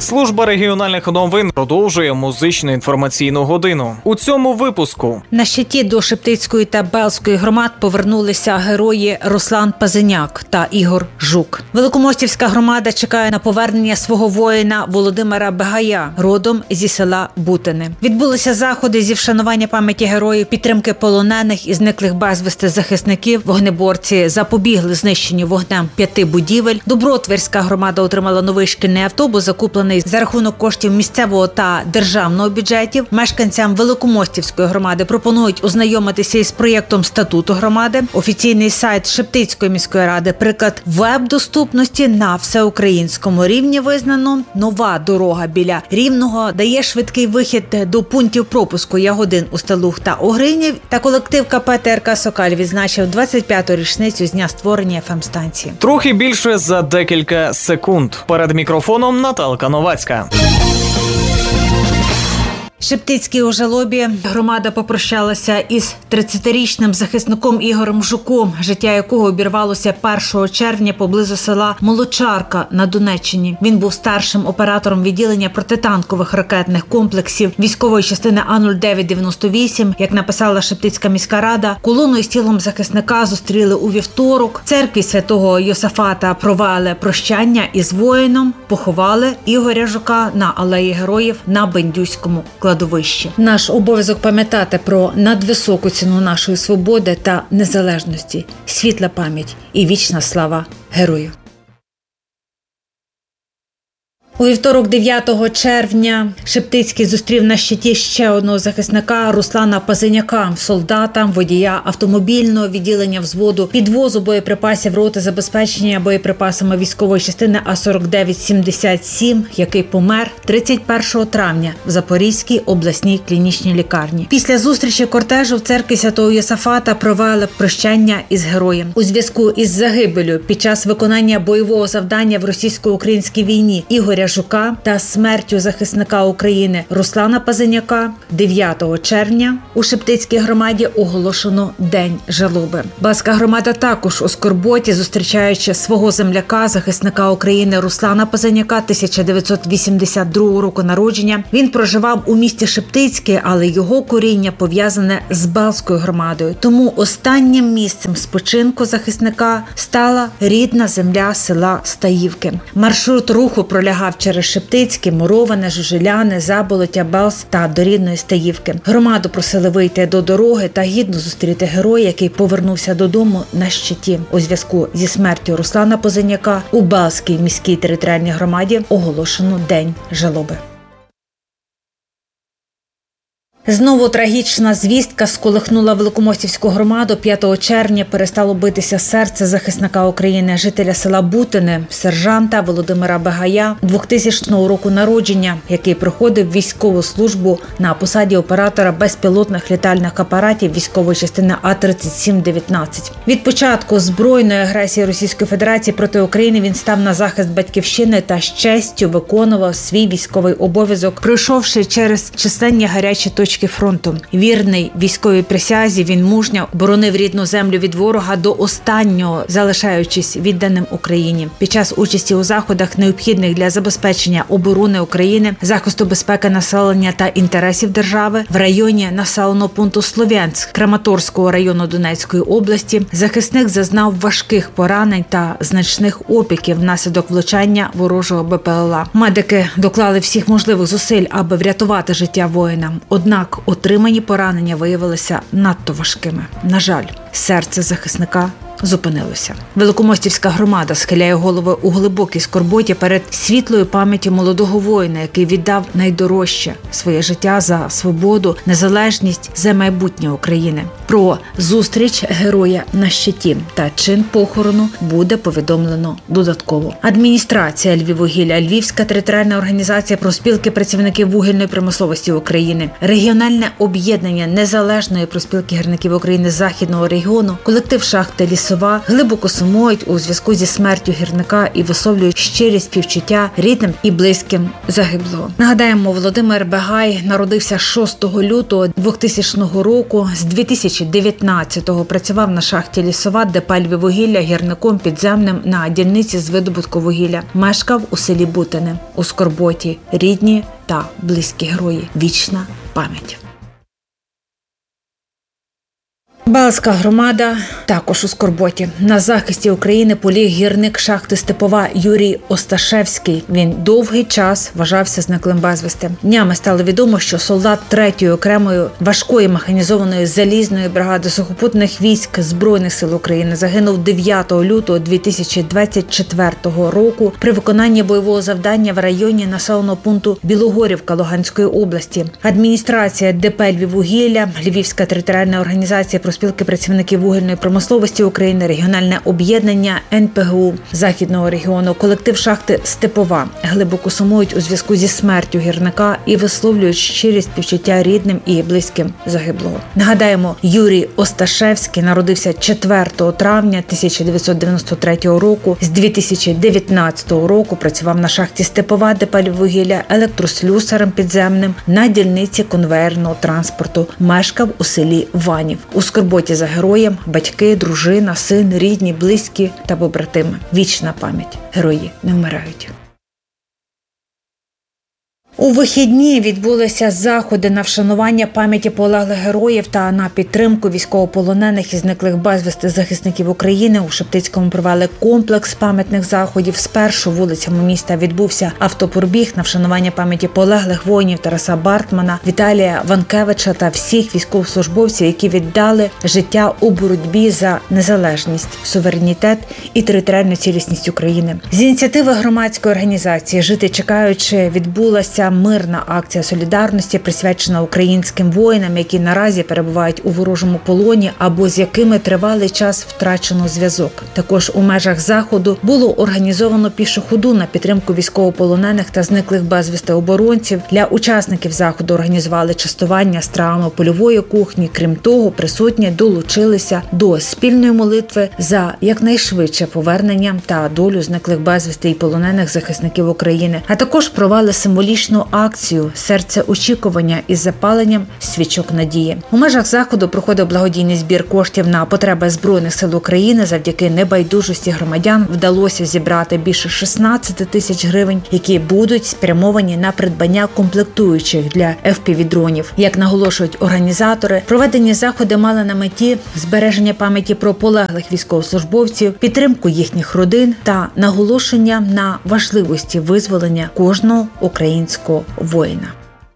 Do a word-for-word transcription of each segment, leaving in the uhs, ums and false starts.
Служба регіональних новин продовжує музичну інформаційну годину. У цьому випуску на щиті до Шептицької та Белзької громад повернулися герої Руслан Пазиняк та Ігор Жук. Великомостівська громада чекає на повернення свого воїна Володимира Бегая, родом зі села Бутини. Відбулися заходи зі вшанування пам'яті героїв, підтримки полонених і зниклих безвісти захисників. Вогнеборці запобігли знищенню вогнем п'яти будівель. Добротвірська громада отримала новий шкільний автобус, закуплений за рахунок коштів місцевого та державного бюджетів. Мешканцям Великомостівської громади пропонують ознайомитися із проєктом статуту громади. Офіційний сайт Шептицької міської ради – приклад веб-доступності на всеукраїнському рівні визнано. Нова дорога біля Рівного дає швидкий вихід до пунктів пропуску Ягодин, Устилуг та Огринів. Та колектив КП ТРК «Сокаль» відзначив двадцять п'яту річницю з дня створення еф ем-станції. Трохи більше за декілька секунд. Перед мікрофоном Наталка Новацька. В Шептицькій у жалобі громада попрощалася із тридцятирічним захисником Ігорем Жуком, життя якого обірвалося першого червня поблизу села Молочарка на Донеччині. Він був старшим оператором відділення протитанкових ракетних комплексів військової частини А нуль дев'ять дев'яносто вісім. Як написала Шептицька міська рада, колону із тілом захисника зустріли у вівторок. В церкві святого Йосафата провели прощання із воїном, поховали Ігоря Жука на Алеї Героїв на Бендюському кладовищі. Наш обов'язок пам'ятати про надвисоку ціну нашої свободи та незалежності, світла пам'ять і вічна слава героїв. У вівторок дев'ятого червня Шептицький зустрів на щиті ще одного захисника Руслана Пазиняка, солдата, водія автомобільного відділення взводу підвозу боєприпасів роти забезпечення боєприпасами військової частини А сорок дев'ять сімдесят сім, який помер тридцять першого травня в Запорізькій обласній клінічній лікарні. Після зустрічі кортежу в церкві святого Йосафата провели прощання із героєм. У зв'язку із загибеллю під час виконання бойового завдання в російсько-українській війні Ігоря Жука та смертю захисника України Руслана Пазиняка дев'ятого червня у Шептицькій громаді оголошено День жалоби. Белзька громада також у скорботі, зустрічаючи свого земляка, захисника України Руслана Пазиняка тисяча дев'ятсот вісімдесят другого року народження. Він проживав у місті Шептицьке, але його коріння пов'язане з Белзькою громадою. Тому останнім місцем спочинку захисника стала рідна земля села Стаївки. Маршрут руху пролягав через Шептицьке, Муроване, Жужеляне, Заболоття, Белз та до рідної Стаївки. Громаду просили вийти до дороги та гідно зустріти героя, який повернувся додому на щиті. У зв'язку зі смертю Руслана Пазиняка у Белзькій міській територіальній громаді оголошено День жалоби. Знову трагічна звістка сколихнула Великомостівську громаду. п'ятого червня перестало битися серце захисника України, жителя села Бутини, сержанта Володимира Бегая, двохтисячного року народження, який проходив військову службу на посаді оператора безпілотних літальних апаратів військової частини А тридцять сім дев'ятнадцять. Від початку збройної агресії Російської Федерації проти України він став на захист батьківщини та з честю виконував свій військовий обов'язок, пройшовши через численні гарячі точки фронту. Вірний військовій присязі, він мужньо боронив рідну землю від ворога до останнього, залишаючись відданим Україні. Під час участі у заходах, необхідних для забезпечення оборони України, захисту безпеки населення та інтересів держави, в районі населеного пункту Слов'янськ Краматорського району Донецької області, захисник зазнав важких поранень та значних опіків внаслідок влучання ворожого Бе Пе Ел А. Медики доклали всіх можливих зусиль, аби врятувати життя воїна. Однак отримані поранення виявилися надто важкими. На жаль, серце захисника зупинилося. Великомостівська громада схиляє голови у глибокій скорботі перед світлою пам'яттю молодого воїна, який віддав найдорожче – своє життя за свободу, незалежність, за майбутнє України. Про зустріч героя на щиті та чин похорону буде повідомлено додатково. Адміністрація Львіввугілля, Львівська територіальна організація профспілки працівників вугільної промисловості України, регіональне об'єднання Незалежної профспілки гірників України Західного регіону, колектив шахти «Ліс Лісова глибоко сумують у зв'язку зі смертю гірника і висловлюють щирі співчуття рідним і близьким загиблого. Нагадаємо, Володимир Бегай народився шостого лютого двохтисячного року. З дві тисячі дев'ятнадцятого працював на шахті Лісова, де палює вугілля гірником підземним на дільниці з видобутку вугілля. Мешкав у селі Бутине. У скорботі рідні та близькі герої. Вічна пам'ять. Балтська громада також у скорботі. На захисті України поліг гірник шахти Степова Юрій Осташевський. Він довгий час вважався зниклим безвісти. Днями стало відомо, що солдат третьої окремої важкої механізованої залізної бригади сухопутних військ Збройних сил України загинув дев'ятого лютого дві тисячі двадцять четвертого року при виконанні бойового завдання в районі населеного пункту Білогорівка Луганської області. Адміністрація ДП «Львіввугілля», Львівська територіальна організація профспілки працівників вугільної промисловості України, регіональне об'єднання ен пе ге у Західного регіону, колектив шахти Степова глибоко сумують у зв'язку зі смертю гірника і висловлюють щирі співчуття рідним і близьким загиблого. Нагадаємо, Юрій Осташевський народився четвертого травня тисяча дев'ятсот дев'яносто третього року. З дві тисячі дев'ятнадцятого року працював на шахті Степова ДП «Львіввугілля» електрослюсарем підземним на дільниці конвеєрного транспорту. Мешкав у селі Ванів. У скорботі за героєм батьки, дружина, син, рідні, близькі та побратими. Вічна пам'ять. Герої не вмирають. У вихідні відбулися заходи на вшанування пам'яті полеглих героїв та на підтримку військовополонених і зниклих безвісти захисників України. У Шептицькому провели комплекс пам'ятних заходів. Спершу вулицями міста відбувся автопробіг на вшанування пам'яті полеглих воїнів Тараса Бартмана, Віталія Ванкевича та всіх військовослужбовців, які віддали життя у боротьбі за незалежність, суверенітет і територіальну цілісність України. З ініціативи громадської організації «Жити чекаючи» відбулася мирна акція солідарності, присвячена українським воїнам, які наразі перебувають у ворожому полоні або з якими тривалий час втрачено зв'язок. Також у межах заходу було організовано пішу ходу на підтримку військовополонених та зниклих безвісти оборонців. Для учасників заходу організували частування стравами польової кухні. Крім того, присутні долучилися до спільної молитви за якнайшвидше повернення та долю зниклих безвісти і полонених захисників України, а також провели символічну акцію «Серце очікування» із запаленням свічок надії. У межах заходу проходив благодійний збір коштів на потреби Збройних сил України. Завдяки небайдужості громадян вдалося зібрати більше шістнадцять тисяч гривень, які будуть спрямовані на придбання комплектуючих для еф пі ві-дронів. Як наголошують організатори, проведені заходи мали на меті збереження пам'яті про полеглих військовослужбовців, підтримку їхніх родин та наголошення на важливості визволення кожного українського воїна.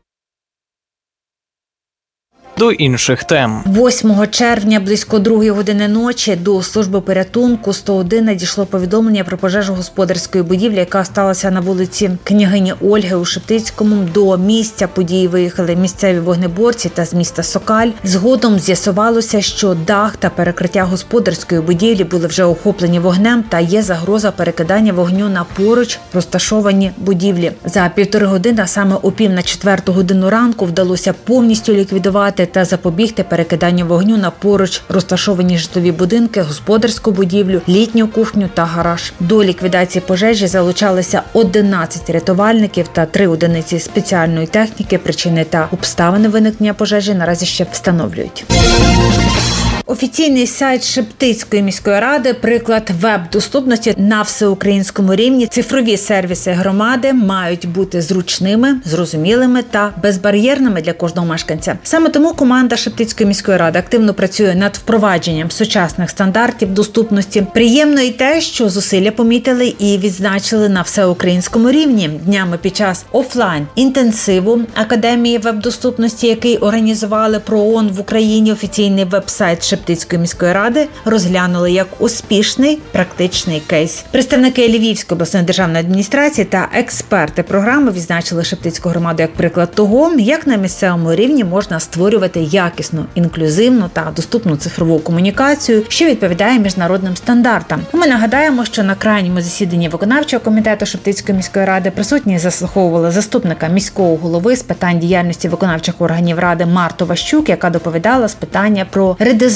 До інших тем. восьмого червня близько другої години ночі до служби порятунку сто один надійшло повідомлення про пожежу господарської будівлі, яка сталася на вулиці Княгині Ольги у Шептицькому. До місця події виїхали місцеві вогнеборці та з міста Сокаль. Згодом з'ясувалося, що дах та перекриття господарської будівлі були вже охоплені вогнем та є загроза перекидання вогню на поруч розташовані будівлі. За півтори години, а саме о пів на четверту годину ранку, вдалося повністю ліквідувати та запобігти перекиданню вогню на поруч розташовані житлові будинки, господарську будівлю, літню кухню та гараж. До ліквідації пожежі залучалися одинадцять рятувальників та три одиниці спеціальної техніки. Причини та обставини виникнення пожежі наразі ще встановлюють. Офіційний сайт Шептицької міської ради – приклад веб-доступності на всеукраїнському рівні. Цифрові сервіси громади мають бути зручними, зрозумілими та безбар'єрними для кожного мешканця. Саме тому команда Шептицької міської ради активно працює над впровадженням сучасних стандартів доступності. Приємно і те, що зусилля помітили і відзначили на всеукраїнському рівні. Днями під час офлайн-інтенсиву Академії веб-доступності, який організували ПРООН в Україні, офіційний веб-сайт Шептицької міської ради розглянули як успішний практичний кейс. Представники Львівської обласної державної адміністрації та експерти програми відзначили Шептицьку громаду як приклад того, як на місцевому рівні можна створювати якісну, інклюзивну та доступну цифрову комунікацію, що відповідає міжнародним стандартам. Ми нагадаємо, що на крайньому засіданні виконавчого комітету Шептицької міської ради присутні заслуховували заступника міського голови з питань діяльності виконавчих органів ради Марту Ващук, яка доповідала з питання про редизайн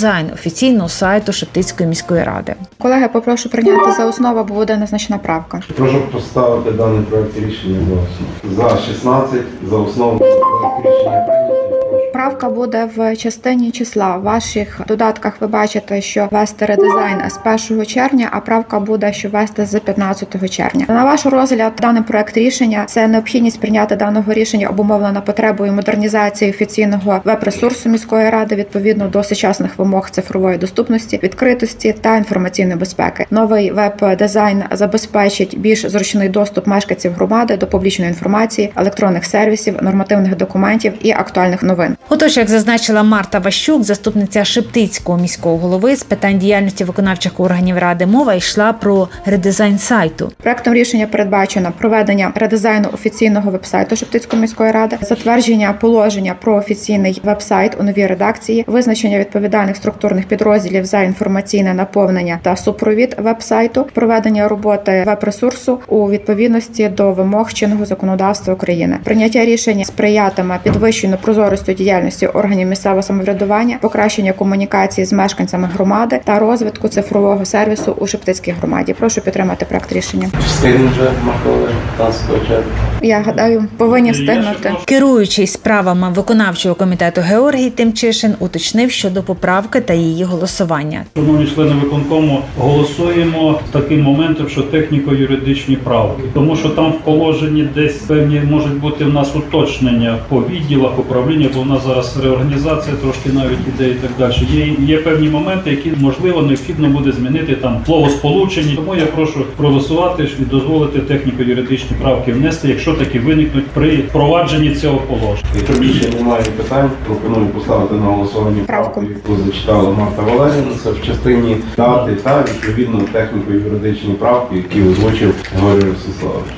редизайн офіційного сайту Шептицької міської ради. Колеги, попрошу прийняти за основу, бо буде незначна правка. Прошу поставити даний проект рішення за основу. За шістнадцять, за основу проект рішення прийнятий. Прошу. Правка буде в частині числа. В ваших додатках ви бачите, що ввести редизайн з першого червня, а правка буде, що ввести з п'ятнадцятого червня. На ваш розгляд даний проект рішення – це необхідність прийняти даного рішення обумовлена потребою модернізації офіційного веб-ресурсу міської ради відповідно до сучасних вимог цифрової доступності, відкритості та інформаційної безпеки. Новий веб-дизайн забезпечить більш зручний доступ мешканців громади до публічної інформації, електронних сервісів, нормативних документів і актуальних новин. Отож, як зазначила Марта Ващук, заступниця Шептицького міського голови з питань діяльності виконавчих органів ради, мова йшла про редизайн сайту. Проектом рішення передбачено проведення редизайну офіційного веб-сайту Шептицької міської ради, затвердження положення про офіційний веб-сайт у новій редакції, визначення відповідальних структурних підрозділів за інформаційне наповнення та супровід веб-сайту, проведення роботи веб-ресурсу у відповідності до вимог чинного законодавства України. Прийняття рішення сприятиме підвищенню прозорості діяльності органів місцевого самоврядування, покращення комунікації з мешканцями громади та розвитку цифрового сервісу у Шептицькій громаді. Прошу підтримати проект рішення. Встигнемо вже, Марко, п'ятнадцятого червня. Я гадаю, повинні встигнути. Керуючий справами виконавчого комітету Георгій Тимчишин уточнив щодо поправки та її голосування. Шановні члени виконкому, голосуємо з таким моментом, що техніко-юридичні правки. Тому що там в положенні десь певні можуть бути в нас уточнення по відділах управління, бо в нас зараз реорганізація трошки навіть іде і так далі. Є, є певні моменти, які можливо необхідно буде змінити там словосполучення. Тому я прошу проголосувати і дозволити техніко-юридичні правки внести, якщо такі виникнуть при впровадженні цього положення. Якщо більше немає питань, пропоную поставити на голосування правку, яку зачитала Марта Валеріївна. Це в частині дати та відповідно техніко-юридичні правки, які озвучив Георгій Ростиславович.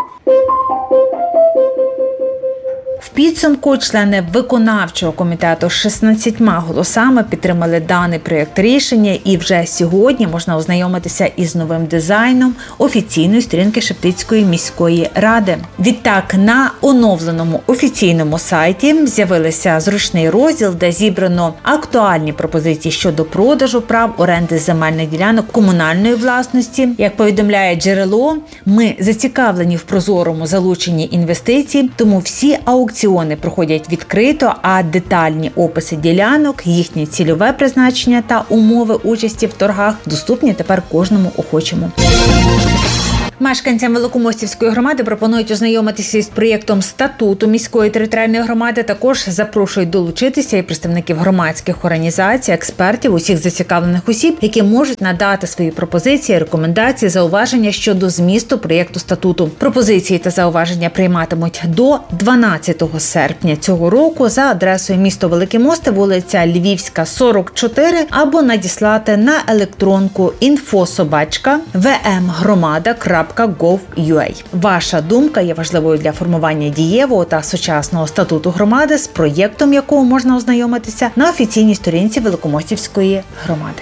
В підсумку члени виконавчого комітету шістнадцятьма голосами підтримали даний проєкт рішення, і вже сьогодні можна ознайомитися із новим дизайном офіційної сторінки Шептицької міської ради. Відтак, на оновленому офіційному сайті з'явився зручний розділ, де зібрано актуальні пропозиції щодо продажу прав оренди земельних ділянок комунальної власності. Як повідомляє джерело, ми зацікавлені в прозорому залученні інвестицій, тому всі аукціони Аукціони проходять відкрито, а детальні описи ділянок, їхнє цільове призначення та умови участі в торгах доступні тепер кожному охочому. Мешканцям Великомостівської громади пропонують ознайомитися із проєктом статуту міської територіальної громади. Також запрошують долучитися і представників громадських організацій, експертів, усіх зацікавлених осіб, які можуть надати свої пропозиції, рекомендації, зауваження щодо змісту проєкту статуту. Пропозиції та зауваження прийматимуть до дванадцятого серпня цього року за адресою місто Велике Мосте, вулиця Львівська, сорок чотири, або надіслати на електронку інфо собачка ве ем громада крапка гов крапка ю а. Ваша думка є важливою для формування дієвого та сучасного статуту громади, з проєктом якого можна ознайомитися на офіційній сторінці Великомостівської громади.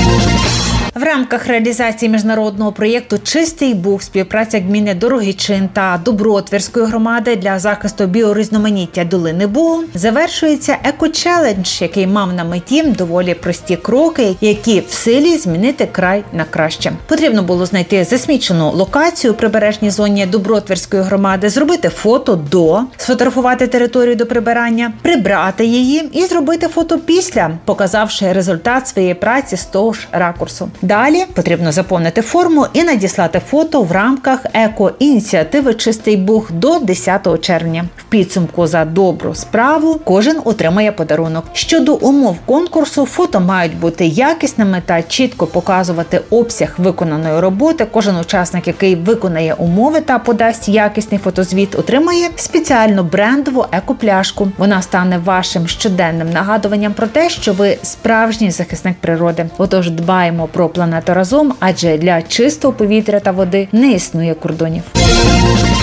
В рамках реалізації міжнародного проєкту «Чистий Буг» співпраця гміни Дорогичин та Добротвірської громади для захисту біорізноманіття долини Бугу завершується еко-челендж, який мав на меті доволі прості кроки, які в силі змінити край на краще. Потрібно було знайти засмічену локацію у прибережній зоні Добротвірської громади, зробити фото до, сфотографувати територію до прибирання, прибрати її і зробити фото після, показавши результат своєї праці з того ж ракурсу. Далі потрібно заповнити форму і надіслати фото в рамках еко-ініціативи «Чистий Буг» до десятого червня. В підсумку за добру справу кожен отримає подарунок. Щодо умов конкурсу, фото мають бути якісними та чітко показувати обсяг виконаної роботи. Кожен учасник, який виконає умови та подасть якісний фотозвіт, отримає спеціальну брендову екопляшку. Вона стане вашим щоденним нагадуванням про те, що ви справжній захисник природи. Отож, дбаємо про планету разом, адже для чистого повітря та води не існує кордонів.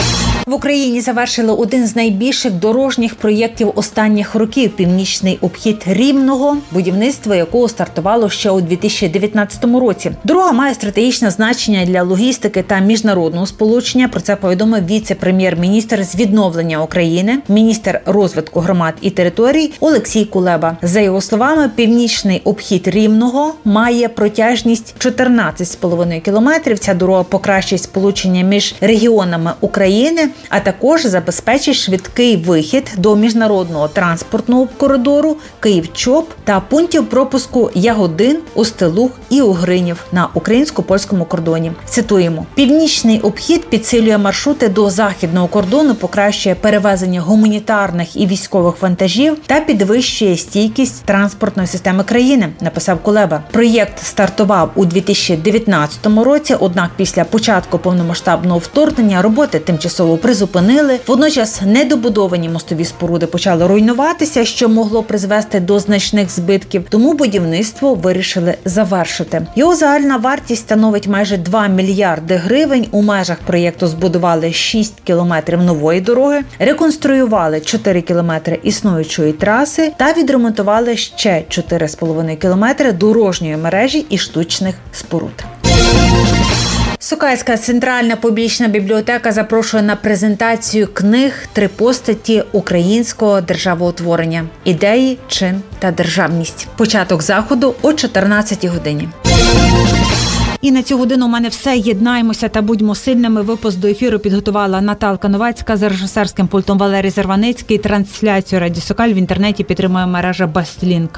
В Україні завершили один з найбільших дорожніх проєктів останніх років – північний обхід Рівного, будівництво якого стартувало ще у дві тисячі дев'ятнадцятому році. Дорога має стратегічне значення для логістики та міжнародного сполучення. Про це повідомив віце-прем'єр-міністр з відновлення України, міністр розвитку громад і територій Олексій Кулеба. За його словами, північний обхід Рівного має протяжність чотирнадцять з половиною кілометрів. Ця дорога покращить сполучення між регіонами України, а також забезпечить швидкий вихід до міжнародного транспортного коридору Київ-Чоп та пунктів пропуску Ягодин, Устилуг і Угринів на українсько-польському кордоні. Цитуємо: «Північний обхід підсилює маршрути до західного кордону, покращує перевезення гуманітарних і військових вантажів та підвищує стійкість транспортної системи країни», написав Кулеба. Проєкт стартував у дві тисячі дев'ятнадцятому році, однак після початку повномасштабного вторгнення роботи тимчасово призупинили. Водночас недобудовані мостові споруди почали руйнуватися, що могло призвести до значних збитків, тому будівництво вирішили завершити. Його загальна вартість становить майже два мільярди гривень. У межах проєкту збудували шість кілометрів нової дороги, реконструювали чотири кілометри існуючої траси та відремонтували ще чотири з половиною кілометри дорожньої мережі і штучних споруд. Сокальська центральна публічна бібліотека запрошує на презентацію книг «Три постаті українського державоутворення. Ідеї, чин та державність». Початок заходу о чотирнадцятій годині. І на цю годину у мене все. Єднаємося та будьмо сильними. Випуск до ефіру підготувала Наталка Новацька, за режисерським пультом Валерій Зарваницький. Трансляцію Радіо Сокаль в інтернеті підтримує мережа Бастлінк.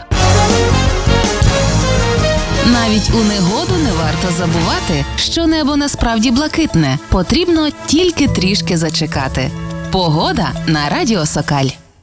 Навіть у негоду не варто забувати, що небо насправді блакитне. Потрібно тільки трішки зачекати. Погода на Радіо Сокаль.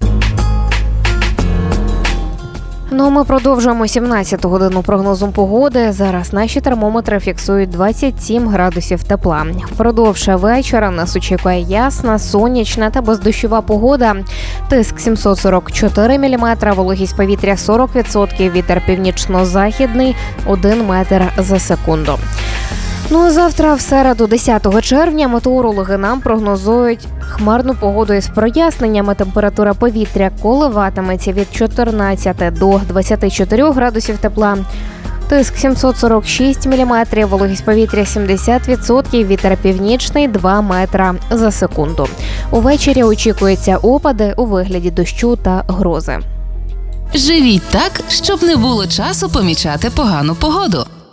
Ну, ми продовжуємо сімнадцяту годину прогнозом погоди. Зараз наші термометри фіксують двадцять сім градусів тепла. Впродовж вечора нас очікує ясна, сонячна та бездощова погода. Тиск сімсот сорок чотири міліметри, вологість повітря сорок відсотків, вітер північно-західний один метр за секунду. Ну а завтра, в середу, десятого червня, метеорологи нам прогнозують хмарну погоду із проясненнями. Температура повітря коливатиметься від чотирнадцяти до двадцяти чотирьох градусів тепла. Тиск сімсот сорок шість міліметрів, вологість повітря сімдесят відсотків, вітер північний два метра за секунду. Увечері очікуються опади у вигляді дощу та грози. Живіть так, щоб не було часу помічати погану погоду.